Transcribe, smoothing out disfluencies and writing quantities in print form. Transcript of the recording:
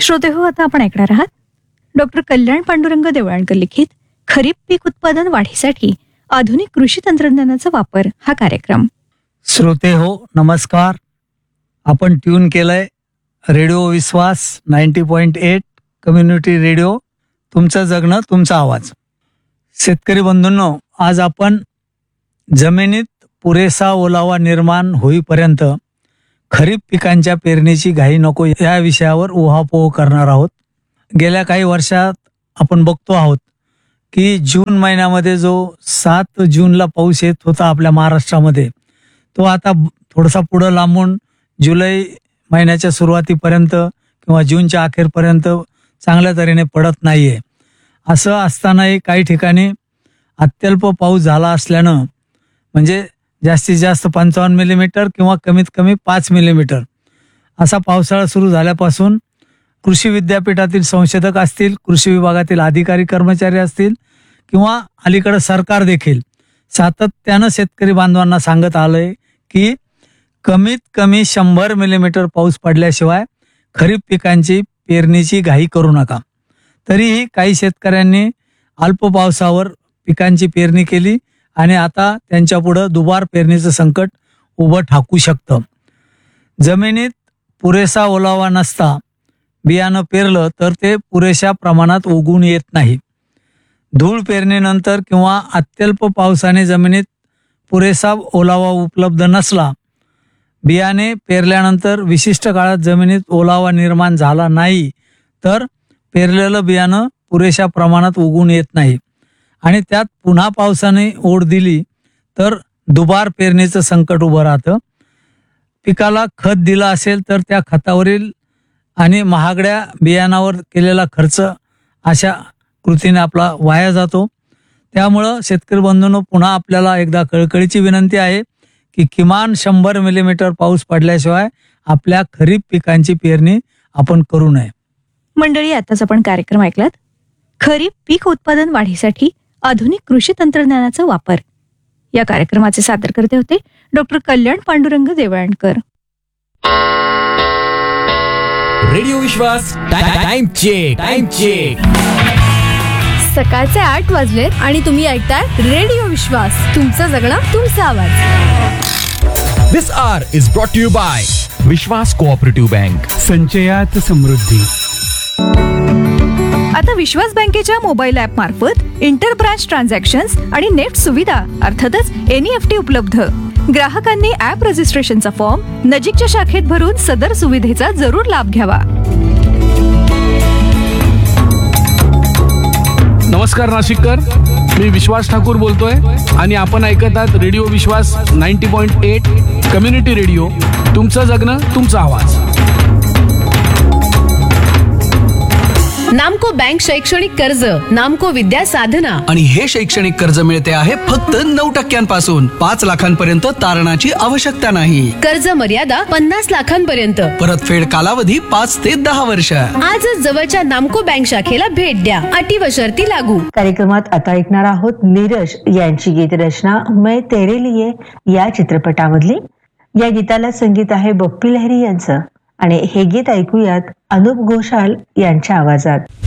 श्रोतेहो, आता आपण ऐकणार आहात डॉक्टर कल्याण पांडुरंग देवळाणकर लिखित खरीप पीक उत्पादन वाढीसाठी आधुनिक कृषी तंत्रज्ञानाचा वापर हा कार्यक्रम. श्रोते हो, नमस्कार. आपण ट्यून केलंय रेडिओ विश्वास 90.8 कम्युनिटी रेडिओ. तुमचं जगणं तुमचा आवाज. शेतकरी बंधूंनो, आज आपण जमिनीत पुरेसा ओलावा निर्माण होईपर्यंत खरीप पिकांच्या पेरणीची घाई नको या विषयावर उहापोह करणार आहोत. गेल्या काही वर्षात आपण बघतो आहोत की जून महिन्यामध्ये जो 7 जूनला पाऊस येत होता आपल्या महाराष्ट्रामध्ये, तो आता थोडासा पुढं लांबून जुलै महिन्याच्या सुरुवातीपर्यंत किंवा जूनच्या अखेरपर्यंत चांगल्या तऱ्हेने पडत नाहीये. असं असतानाही काही ठिकाणी अत्यल्प पाऊस झाला असल्यानं, म्हणजे जास्तीत जास्त 55 मिलीमीटर किंवा कमीत कमी 5 मिलीमीटर असा पावसाळा सुरू झाल्यापासून कृषी विद्यापीठातील संशोधक असतील, कृषी विभागातील अधिकारी कर्मचारी असतील किंवा अलीकडे सरकार देखील सातत्यानं शेतकरी बांधवांना सांगत आलंय की कमीत कमी 100 मिलीमीटर पाऊस पडल्याशिवाय खरीप पिकांची पेरणीची घाई करू नका. तरीही काही शेतकऱ्यांनी अल्प पावसावर पिकांची पेरणी केली आणि आता त्यांच्या पुढं दुबार पेरणीचं संकट उभं ठाकू शकतं. जमिनीत पुरेसा ओलावा नसता बियाणं पेरलं तर ते पुरेशा प्रमाणात उगवून येत नाही. धूळ पेरणीनंतर किंवा अत्यल्प पावसाने जमिनीत पुरेसा ओलावा उपलब्ध नसला, बियाणे पेरल्यानंतर विशिष्ट काळात जमिनीत ओलावा निर्माण झाला नाही तर पेरलेलं बियाणं पुरेशा प्रमाणात उगवून येत नाही आणि त्यात पुन्हा पावसाने ओढ दिली तर दुबार पेरणीचं संकट उभं राहतं. पिकाला खत दिलं असेल तर त्या खतावरील आणि महागड्या बियाणावर केलेला खर्च अशा कृतीने आपला वाया जातो. त्यामुळं शेतकरी बंधूंनो, पुन्हा आपल्याला एकदा कळकळीची विनंती आहे की किमान 100 मिलीमीटर पाऊस पडल्याशिवाय आपल्या खरीप पिकांची पेरणी आपण करू नये. मंडळी, आताच आपण कार्यक्रम ऐकलात खरीप पीक उत्पादन वाढीसाठी आधुनिक कृषी तंत्रज्ञानाचा वापर. या कार्यक्रमाचे सादरकर्ते होते डॉक्टर कल्याण पांडुरंग देवळाणकर. रेडिओ विश्वास टाइम चेक. सकाळचे 8 वाजलेत आणि तुम्ही ऐकताय रेडिओ विश्वास. तुमचं जगणं तुमचा आवाज. दिस R is brought you bye Vishwas cooperative bank. संचयात समृद्धी. आता विश्वास बँकेच्या मोबाईल ऍप मार्फत इंटर ब्रांच ट्रान्झॅक्शन्स आणि नेट सुविधा अर्थातच NEFT उपलब्ध. ग्राहकांनी ऍप रजिस्ट्रेशनचा फॉर्म नजीकच्या शाखेत भरून सदर सुविधेचा जरूर लाभ घ्यावा. नमस्कार नाशिककर, मी विश्वास ठाकूर बोलतोय आणि आपण ऐकत आहात रेडिओ विश्वास 90.8 कम्युनिटी रेडिओ. तुमचं जगणं तुमचा आवाज. नामको बँक शैक्षणिक कर्ज, नामको विद्या साधना. आणि हे शैक्षणिक कर्ज मिळते आहे फक्त 9% 5 लाखांपर्यंत तारणाची आवश्यकता नाही. कर्ज मर्यादा 50 लाखांपर्यंत. परतफेड कालावधी 5 ते 10 वर्ष. आजच जवळच्या नामको बँक शाखेला भेट द्या. अटी व शर्ती लागू. कार्यक्रमात आता ऐकणार आहोत नीरज यांची गीतरचना मैं तेरे लिए या चित्रपटामधली. या गीताला संगीत आहे बप्पी लहिरी यांचं आणि हे गीत ऐकूयात अनुप घोषाल यांच्या आवाजात.